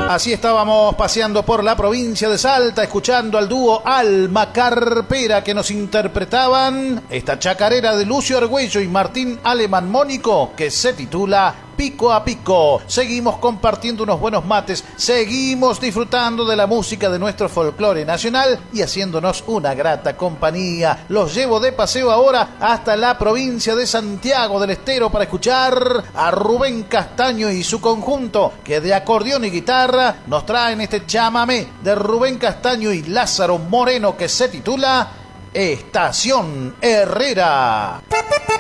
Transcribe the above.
Así estábamos paseando por la provincia de Salta, escuchando al dúo Alma Carpera que nos interpretaban esta chacarera de Lucio Argüello y Martín Alemán Mónico que se titula Pico a Pico. Seguimos compartiendo unos buenos mates, seguimos disfrutando de la música de nuestro folclore nacional y haciéndonos una grata compañía. Los llevo de paseo ahora hasta la provincia de Santiago del Estero para escuchar a Rubén Castaño y su conjunto que de acordeón y guitarra nos traen este chamamé de Rubén Castaño y Lázaro Moreno que se titula Estación Herrera.